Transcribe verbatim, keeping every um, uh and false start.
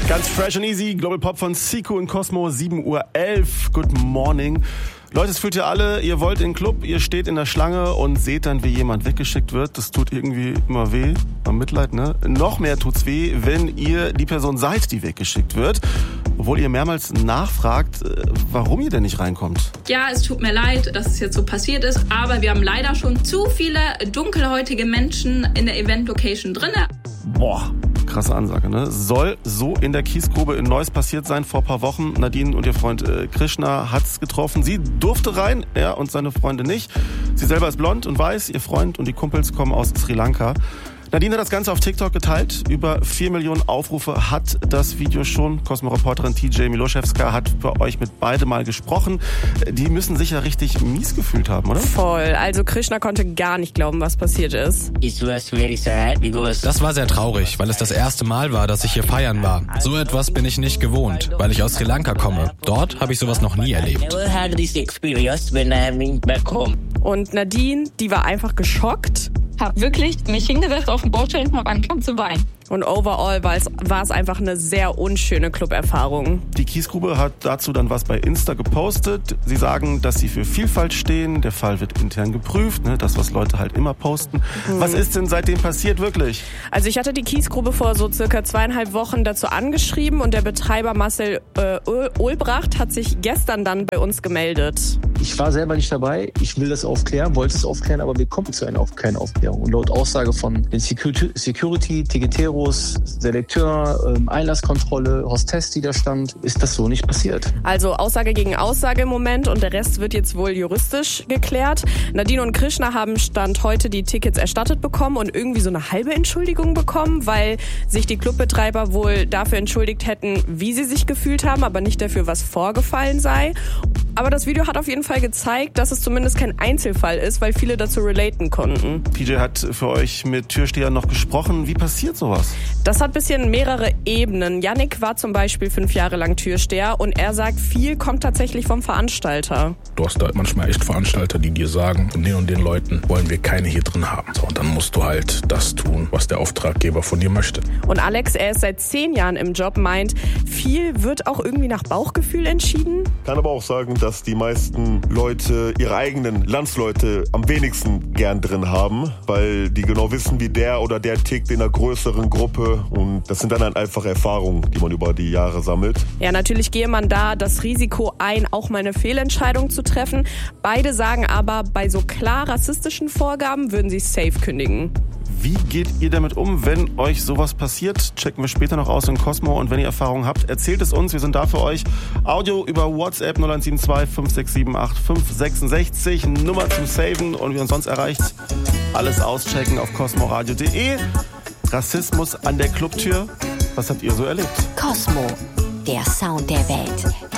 Ganz fresh and easy, Global Pop von Zico und Cosmo, sieben Uhr elf. Good morning. Leute, es fühlt ihr alle, ihr wollt in den Club, ihr steht in der Schlange und seht dann, wie jemand weggeschickt wird. Das tut irgendwie immer weh. Mal Mitleid, ne? Noch mehr tut's weh, wenn ihr die Person seid, die weggeschickt wird. Obwohl ihr mehrmals nachfragt, warum ihr denn nicht reinkommt. Ja, es tut mir leid, dass es jetzt so passiert ist, aber wir haben leider schon zu viele dunkelhäutige Menschen in der Event-Location drinne. Boah, krasse Ansage, ne? Soll so in der Kiesgrube in Neuss passiert sein vor ein paar Wochen. Nadine und ihr Freund äh, Krishna hat's getroffen. Sie durfte rein, er und seine Freunde nicht. Sie selber ist blond und weiß, ihr Freund und die Kumpels kommen aus Sri Lanka. Nadine hat das Ganze auf TikTok geteilt. Über vier Millionen Aufrufe hat das Video schon. Cosmo-Reporterin T J Miloszewska hat für euch mit beide mal gesprochen. Die müssen sich ja richtig mies gefühlt haben, oder? Voll. Also Krishna konnte gar nicht glauben, was passiert ist. Das war sehr traurig, weil es das erste Mal war, dass ich hier feiern war. So etwas bin ich nicht gewohnt, weil ich aus Sri Lanka komme. Dort habe ich sowas noch nie erlebt. Und Nadine, die war einfach geschockt. Hab wirklich mich hingesetzt auf den Bordstein und hab angefangen zu weinen. Und overall war es, war es einfach eine sehr unschöne Club-Erfahrung. Die Kiesgrube hat dazu dann was bei Insta gepostet. Sie sagen, dass sie für Vielfalt stehen. Der Fall wird intern geprüft, ne? Das, was Leute halt immer posten. Mhm. Was ist denn seitdem passiert wirklich? Also ich hatte die Kiesgrube vor so circa zweieinhalb Wochen dazu angeschrieben und der Betreiber Marcel äh, Ohlbracht hat sich gestern dann bei uns gemeldet. Ich war selber nicht dabei. Ich will das aufklären, wollte es aufklären, aber wir kommen zu einer keiner Aufklärung. Und laut Aussage von den Security, Security Ticketero, Selekteur, Einlasskontrolle, Hostess, die da stand, ist das so nicht passiert. Also Aussage gegen Aussage im Moment und der Rest wird jetzt wohl juristisch geklärt. Nadine und Krishna haben Stand heute die Tickets erstattet bekommen und irgendwie so eine halbe Entschuldigung bekommen, weil sich die Clubbetreiber wohl dafür entschuldigt hätten, wie sie sich gefühlt haben, aber nicht dafür, was vorgefallen sei. Aber das Video hat auf jeden Fall gezeigt, dass es zumindest kein Einzelfall ist, weil viele dazu relaten konnten. P J hat für euch mit Türstehern noch gesprochen. Wie passiert sowas? Das hat ein bisschen mehrere Ebenen. Yannick war zum Beispiel fünf Jahre lang Türsteher und er sagt, viel kommt tatsächlich vom Veranstalter. Du hast da manchmal echt Veranstalter, die dir sagen, von den und den Leuten wollen wir keine hier drin haben. So, und dann musst du halt das tun, was der Auftraggeber von dir möchte. Und Alex, er ist seit zehn Jahren im Job, meint, viel wird auch irgendwie nach Bauchgefühl entschieden. Kann aber auch sagen, dass die meisten Leute ihre eigenen Landsleute am wenigsten gern drin haben, weil die genau wissen, wie der oder der tickt in einer größeren Gruppe und das sind dann halt einfach Erfahrungen, die man über die Jahre sammelt. Ja, natürlich gehe man da das Risiko ein, auch mal eine Fehlentscheidung zu treffen. Beide sagen aber, bei so klar rassistischen Vorgaben würden sie safe kündigen. Wie geht ihr damit um, wenn euch sowas passiert? Checken wir später noch aus in Cosmo. Und wenn ihr Erfahrungen habt, erzählt es uns. Wir sind da für euch. Audio über WhatsApp null eins sieben zwei fünf sechs sieben acht fünf sechs sechs, Nummer zum Saven. Und wie ihr uns sonst erreicht, alles auschecken auf cosmoradio punkt de. Rassismus an der Clubtür. Was habt ihr so erlebt? Cosmo, der Sound der Welt.